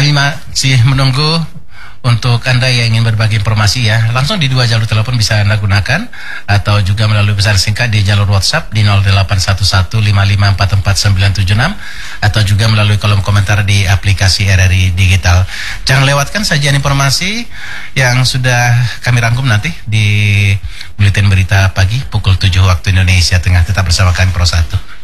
Kami masih menunggu untuk Anda yang ingin berbagi informasi ya. Langsung di dua jalur telepon bisa Anda gunakan, atau juga melalui pesan singkat di jalur WhatsApp di 081155449976, atau juga melalui kolom komentar di aplikasi RRI Digital. Jangan lewatkan sajian informasi yang sudah kami rangkum nanti di Buletin Berita Pagi pukul 7 waktu Indonesia Tengah. Tetap bersama kami Pro 1.